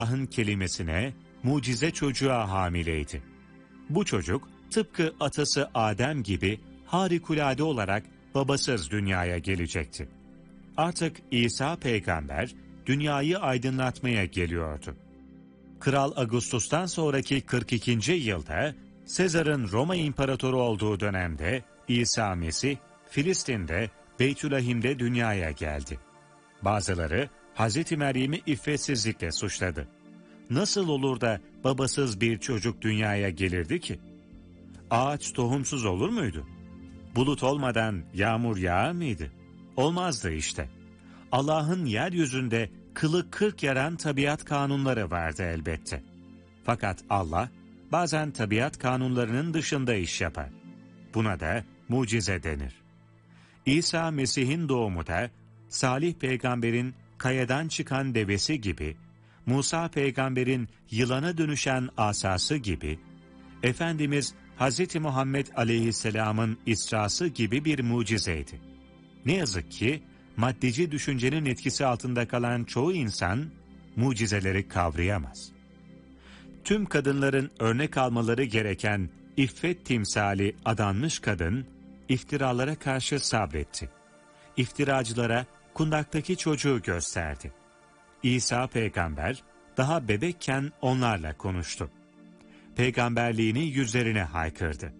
Allah'ın kelimesine, mucize çocuğa hamileydi. Bu çocuk tıpkı atası Adem gibi harikulade olarak babasız dünyaya gelecekti. Artık İsa peygamber dünyayı aydınlatmaya geliyordu. Kral Augustus'tan sonraki 42. yılda Sezar'ın Roma İmparatoru olduğu dönemde İsa Mesih Filistin'de Beytülahim'de dünyaya geldi. Bazıları Hz. Meryem'i iffetsizlikle suçladı. Nasıl olur da babasız bir çocuk dünyaya gelirdi ki? Ağaç tohumsuz olur muydu? Bulut olmadan yağmur yağar mıydı? Olmazdı işte. Allah'ın yeryüzünde kılı kırk yaran tabiat kanunları vardı elbette. Fakat Allah bazen tabiat kanunlarının dışında iş yapar. Buna da mucize denir. İsa Mesih'in doğumu da Salih peygamberin kayadan çıkan devesi gibi, Musa peygamberin yılana dönüşen asası gibi, Efendimiz Hz. Muhammed aleyhisselamın İsrası gibi bir mucizeydi. Ne yazık ki maddeci düşüncenin etkisi altında kalan çoğu insan mucizeleri kavrayamaz. Tüm kadınların örnek almaları gereken iffet timsali adanmış kadın, iftiralara karşı sabretti. İftiracılara kundaktaki çocuğu gösterdi. İsa peygamber daha bebekken onlarla konuştu. Peygamberliğini yüzlerine haykırdı.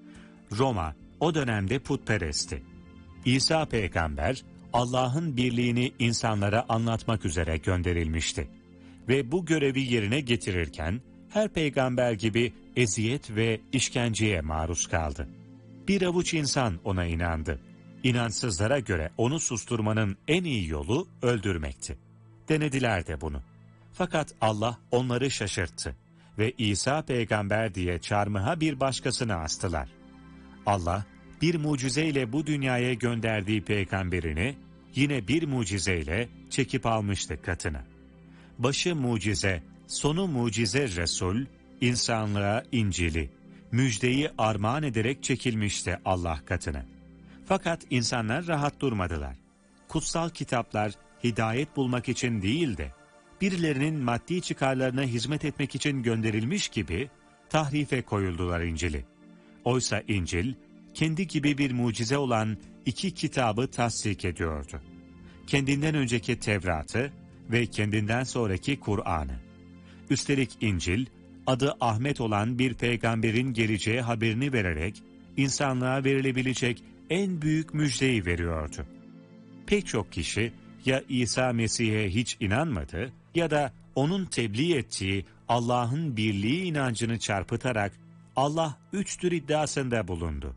Roma o dönemde putperestti. İsa peygamber Allah'ın birliğini insanlara anlatmak üzere gönderilmişti. Ve bu görevi yerine getirirken her peygamber gibi eziyet ve işkenceye maruz kaldı. Bir avuç insan ona inandı. İnançsızlara göre onu susturmanın en iyi yolu öldürmekti. Denediler de bunu. Fakat Allah onları şaşırttı ve İsa peygamber diye çarmıha bir başkasını astılar. Allah bir mucizeyle bu dünyaya gönderdiği peygamberini yine bir mucizeyle çekip almıştı katına. Başı mucize, sonu mucize Resul, insanlığa İncil'i, müjdeyi armağan ederek çekilmişti Allah katına. Fakat insanlar rahat durmadılar. Kutsal kitaplar hidayet bulmak için değil de birilerinin maddi çıkarlarına hizmet etmek için gönderilmiş gibi tahrife koyuldular İncil'i. Oysa İncil kendi gibi bir mucize olan iki kitabı tasdik ediyordu. Kendinden önceki Tevrat'ı ve kendinden sonraki Kur'an'ı. Üstelik İncil adı Ahmet olan bir peygamberin geleceği haberini vererek insanlığa verilebilecek en büyük müjdeyi veriyordu. Pek çok kişi ya İsa Mesih'e hiç inanmadı ya da onun tebliğ ettiği Allah'ın birliği inancını çarpıtarak Allah üçtür iddiasında bulundu.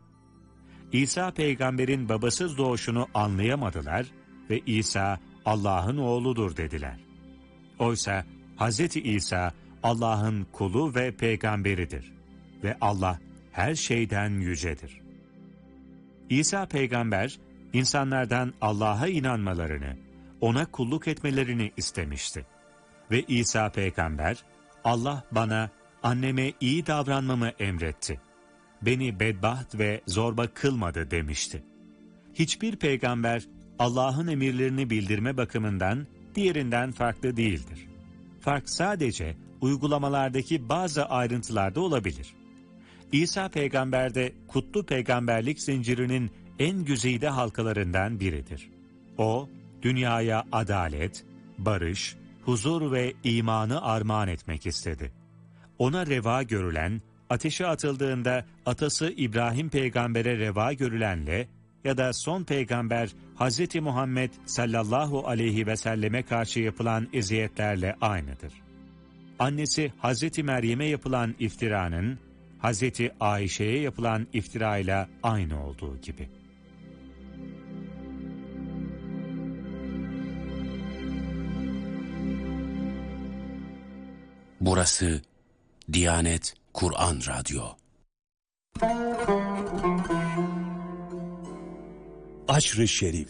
İsa peygamberin babasız doğuşunu anlayamadılar ve İsa Allah'ın oğludur dediler. Oysa Hz. İsa Allah'ın kulu ve peygamberidir ve Allah her şeyden yücedir. İsa peygamber insanlardan Allah'a inanmalarını, ona kulluk etmelerini istemişti. Ve İsa peygamber, Allah bana, anneme iyi davranmamı emretti. Beni bedbaht ve zorba kılmadı demişti. Hiçbir peygamber Allah'ın emirlerini bildirme bakımından diğerinden farklı değildir. Fark sadece uygulamalardaki bazı ayrıntılarda olabilir. İsa peygamber de kutlu peygamberlik zincirinin en güzide halkalarından biridir. O, dünyaya adalet, barış, huzur ve imanı armağan etmek istedi. Ona reva görülen, ateşe atıldığında atası İbrahim peygambere reva görülenle ya da son peygamber Hz. Muhammed sallallahu aleyhi ve selleme karşı yapılan eziyetlerle aynıdır. Annesi Hz. Meryem'e yapılan iftiranın, Hz. Ayşe'ye yapılan iftirayla aynı olduğu gibi. Burası Diyanet Kur'an Radyo. Aşr-ı Şerif.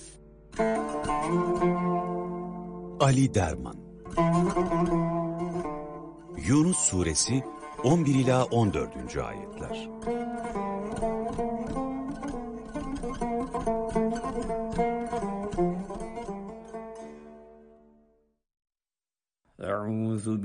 Ali Derman. Yunus Suresi 11 ila 14. ayetler.